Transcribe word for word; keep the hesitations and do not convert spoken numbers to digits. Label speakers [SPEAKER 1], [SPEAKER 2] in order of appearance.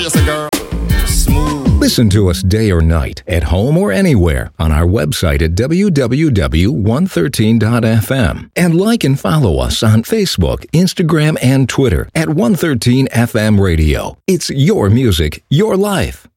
[SPEAKER 1] Yes, girl. Smooth.
[SPEAKER 2] Listen to us day or night, at home or anywhere, on our website at w w w dot one thirteen dot f m. And like and follow us on Facebook, Instagram, and Twitter at one thirteen F M Radio. It's your music, your life.